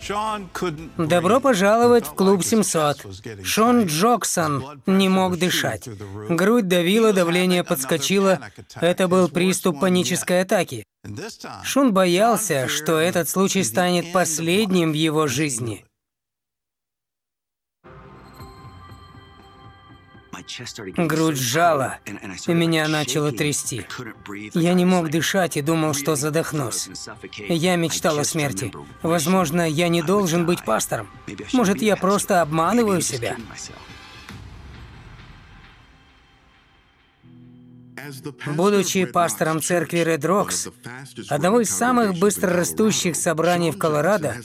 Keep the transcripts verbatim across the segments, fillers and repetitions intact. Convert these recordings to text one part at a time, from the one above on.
Добро пожаловать в клуб семьсот. Шон Джоксон не мог дышать. Грудь давила, давление подскочило. Это был приступ панической атаки. Шон боялся, что этот случай станет последним в его жизни. Грудь сжала, и меня начало трясти. Я не мог дышать и думал, что задохнусь. Я мечтал о смерти. Возможно, я не должен быть пастором. Может, я просто обманываю себя? Будучи пастором церкви Red Rocks, одного из самых быстрорастущих собраний в Колорадо,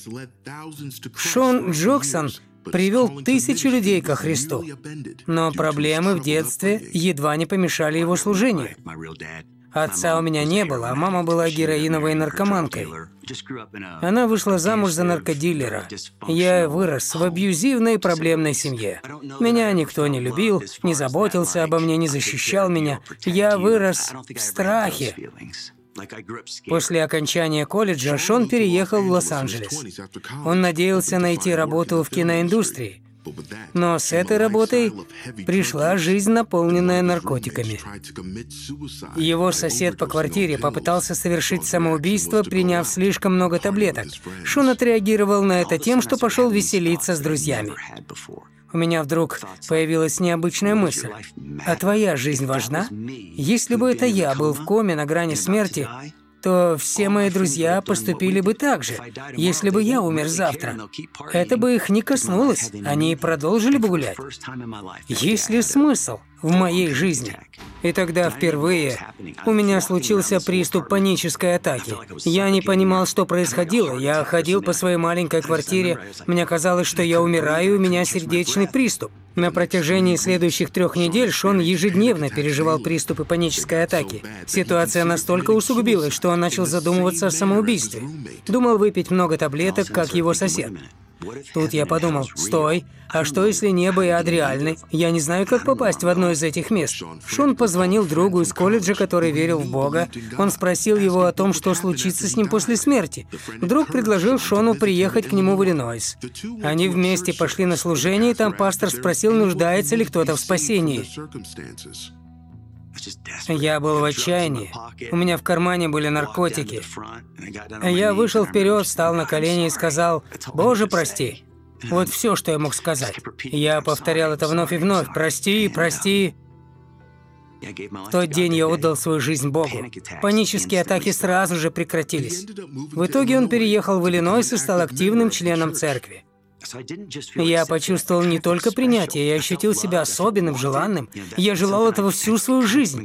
Шон Джоксон привел тысячи людей ко Христу, но проблемы в детстве едва не помешали его служению. Отца у меня не было, а мама была героиновой наркоманкой. Она вышла замуж за наркодилера. Я вырос в абьюзивной проблемной семье. Меня никто не любил, не заботился обо мне, не защищал меня. Я вырос в страхе. После окончания колледжа Шон переехал в Лос-Анджелес. Он надеялся найти работу в киноиндустрии. Но с этой работой пришла жизнь, наполненная наркотиками. Его сосед по квартире попытался совершить самоубийство, приняв слишком много таблеток. Шон отреагировал на это тем, что пошел веселиться с друзьями. У меня вдруг появилась необычная мысль. А твоя жизнь важна? Если бы это я был в коме на грани смерти, то все мои друзья поступили бы так же. Если бы я умер завтра, это бы их не коснулось, они продолжили бы гулять. Есть ли смысл в моей жизни? И тогда впервые у меня случился приступ панической атаки. Я не понимал, что происходило. Я ходил по своей маленькой квартире, мне казалось, что я умираю, и у меня сердечный приступ. На протяжении следующих трех недель Шон ежедневно переживал приступы панической атаки. Ситуация настолько усугубилась, что он начал задумываться о самоубийстве. Думал выпить много таблеток, как его сосед. Тут я подумал, стой, а что если небо и ад реальны? Я не знаю, как попасть в одно из этих мест. Шон позвонил другу из колледжа, который верил в Бога. Он спросил его о том, что случится с ним после смерти. Друг предложил Шону приехать к нему в Иллинойс. Они вместе пошли на служение, и там пастор спросил, нуждается ли кто-то в спасении. Я был в отчаянии. У меня в кармане были наркотики. Я вышел вперед, встал на колени и сказал: «Боже, прости». Вот все, что я мог сказать. Я повторял это вновь и вновь: «Прости, прости». В тот день я отдал свою жизнь Богу. Панические атаки сразу же прекратились. В итоге он переехал в Иллинойс и стал активным членом церкви. Я почувствовал не только принятие, я ощутил себя особенным, желанным. Я желал этого всю свою жизнь.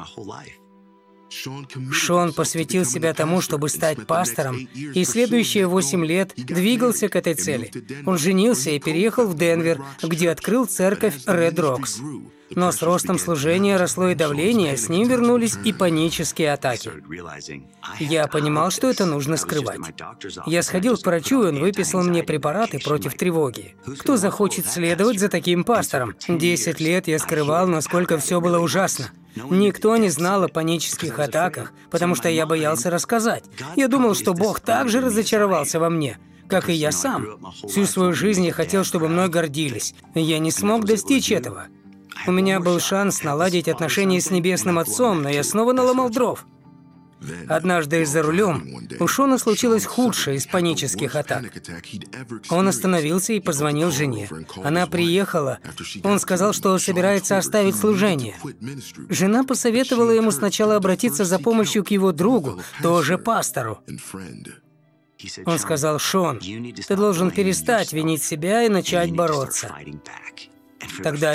Шон посвятил себя тому, чтобы стать пастором, и следующие восемь лет двигался к этой цели. Он женился и переехал в Денвер, где открыл церковь Red Rocks. Но с ростом служения росло и давление, с ним вернулись и панические атаки. Я понимал, что это нужно скрывать. Я сходил к врачу, и он выписал мне препараты против тревоги. Кто захочет следовать за таким пастором? Десять лет я скрывал, насколько все было ужасно. Никто не знал о панических атаках, потому что я боялся рассказать. Я думал, что Бог также разочаровался во мне, как и я сам. Всю свою жизнь я хотел, чтобы мной гордились. Я не смог достичь этого. У меня был шанс наладить отношения с Небесным Отцом, но я снова наломал дров. Однажды за рулем у Шона случилось худшее из панических атак. Он остановился и позвонил жене. Она приехала. Он сказал, что собирается оставить служение. Жена посоветовала ему сначала обратиться за помощью к его другу, тоже пастору. Он сказал: «Шон, ты должен перестать винить себя и начать бороться». Тогда